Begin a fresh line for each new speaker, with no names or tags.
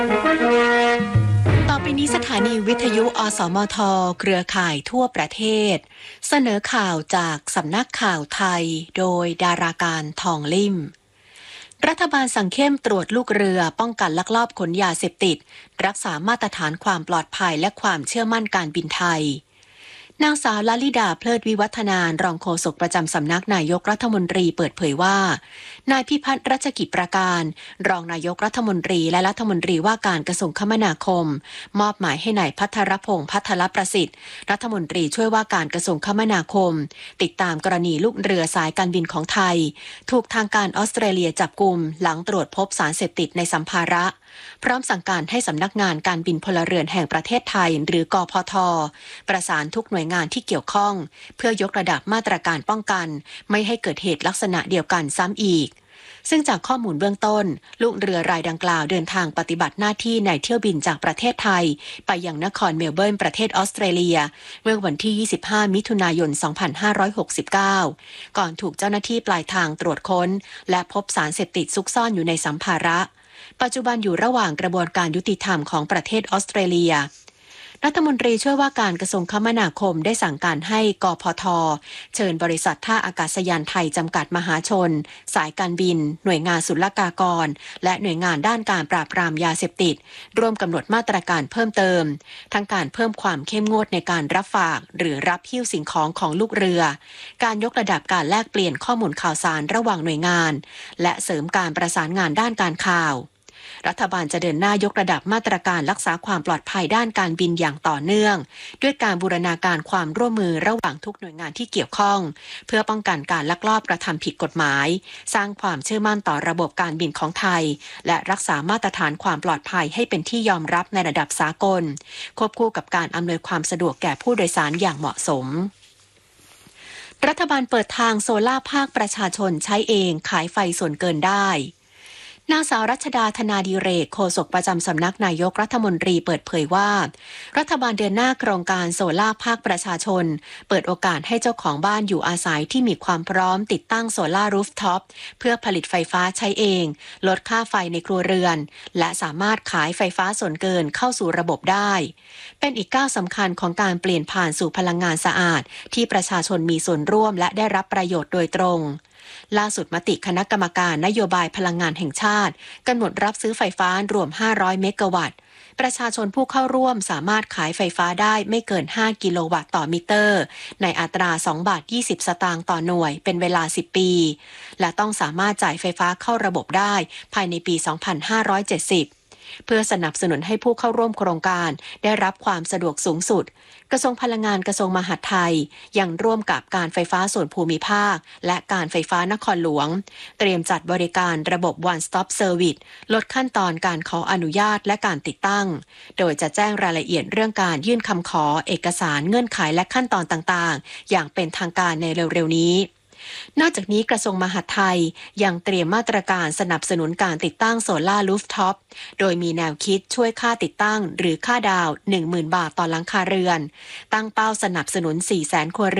ต่อไปนี้สถานีวิทยุอสมทเครือข่ายทั่วประเทศเสนอข่าวจากสำนักข่าวไทยโดยดาราการทองลิ่มรัฐบาลสั่งเข้มตรวจลูกเรือป้องกันลักลอบขนยาเสพติดรักษามาตรฐานความปลอดภัยและความเชื่อมั่นการบินไทยนางสาวลลิดาเพลิดวิวัฒนารองโฆษกประจำสำนักนายกรัฐมนตรีเปิดเผยว่านายพิพัฒน์รัชกิจประการรองนายกรัฐมนตรีและรัฐมนตรีว่าการกระทรวงคมนาคมมอบหมายให้นายพัทรพงษ์พัทรประสิทธิ์รัฐมนตรีช่วยว่าการกระทรวงคมนาคมติดตามกรณีลูกเรือสายการบินของไทยถูกทางการออสเตรเลียจับกุมหลังตรวจพบสารเสพติดในสัมภาระพร้อมสั่งการให้สำนักงานการบินพลเรือนแห่งประเทศไทยหรือกพท.ประสานทุกหน่วยงานที่เกี่ยวข้องเพื่อยกระดับมาตรการป้องกันไม่ให้เกิดเหตุลักษณะเดียวกันซ้ำอีกซึ่งจากข้อมูลเบื้องต้นลูกเรือรายดังกล่าวเดินทางปฏิบัติหน้าที่ในเที่ยวบินจากประเทศไทยไปยังนครเมลเบิร์นประเทศออสเตรเลียเมื่อวันที่25มิถุนายน2569ก่อนถูกเจ้าหน้าที่ปลายทางตรวจค้นและพบสารเสพติดซุกซ่อนอยู่ในสัมภาระปัจจุบันอยู่ระหว่างกระบวนการยุติธรรมของประเทศออสเตรเลียรัฐมนตรีช่วยว่าการกระทรวงคมนาคมได้สั่งการให้กพท.เชิญบริษัทท่าอากาศยานไทยจำกัดมหาชนสายการบินหน่วยงานศุลกากรและหน่วยงานด้านการปราบปรามยาเสพติดร่วมกำหนดมาตรการเพิ่มเติมทั้งการเพิ่มความเข้มงวดในการรับฝากหรือรับหิ้วสิ่งของของลูกเรือการยกระดับการแลกเปลี่ยนข้อมูลข่าวสารระหว่างหน่วยงานและเสริมการประสานงานด้านการข่าวรัฐบาลจะเดินหน้ายกระดับมาตรการรักษาความปลอดภัยด้านการบินอย่างต่อเนื่องด้วยการบูรณาการความร่วมมือระหว่างทุกหน่วยงานที่เกี่ยวข้องเพื่อป้องกันการลักลอบกระทำผิดกฎหมายสร้างความเชื่อมั่นต่อระบบการบินของไทยและรักษามาตรฐานความปลอดภัยให้เป็นที่ยอมรับในระดับสากลควบคู่กับการอำนวยความสะดวกแก่ผู้โดยสารอย่างเหมาะสมรัฐบาลเปิดทางโซล่าภาคประชาชนใช้เองขายไฟส่วนเกินได้นางสาวรัชดาธนาดิเรกโฆษกประจำสำนักนายกรัฐมนตรีเปิดเผยว่ารัฐบาลเดินหน้าโครงการโซล่าภาคประชาชนเปิดโอกาสให้เจ้าของบ้านอยู่อาศัยที่มีความพร้อมติดตั้งโซล่ารูฟท็อปเพื่อผลิตไฟฟ้าใช้เองลดค่าไฟในครัวเรือนและสามารถขายไฟฟ้าส่วนเกินเข้าสู่ระบบได้เป็นอีกก้าวสำคัญของการเปลี่ยนผ่านสู่พลังงานสะอาดที่ประชาชนมีส่วนร่วมและได้รับประโยชน์โดยตรงล่าสุดมติคณะกรรมการนโยบายพลังงานแห่งชาติกำหนดรับซื้อไฟฟ้ารวม500เมกะวัตต์ประชาชนผู้เข้าร่วมสามารถขายไฟฟ้าได้ไม่เกิน5กิโลวัตต์ต่อมิเตอร์ในอัตรา2.20 บาทต่อหน่วยเป็นเวลา10ปีและต้องสามารถจ่ายไฟฟ้าเข้าระบบได้ภายในปี2570เพื่อสนับสนุนให้ผู้เข้าร่วมโครงการได้รับความสะดวกสูงสุดกระทรวงพลังงานกระทรวงมหาดไทยยังร่วมกับการไฟฟ้าส่วนภูมิภาคและการไฟฟ้านครหลวงเตรียมจัดบริการระบบ One Stop Service ลดขั้นตอนการขออนุญาตและการติดตั้งโดยจะแจ้งรายละเอียดเรื่องการยื่นคำขอเอกสารเงื่อนไขและขั้นตอนต่างๆอย่างเป็นทางการในเร็วๆนี้นอกจากนี้กระทรวงมหาดไทยยังเตรียมมาตรการสนับสนุนการติดตั้งโซล่ารูฟท็อปโดยมีแนวคิดช่วยค่าติดตั้งหรือค่าดาวน์ 10,000 บาทต่อหลังคาเรือนตั้งเป้าสนับสนุน 400,000 ครัวเรือน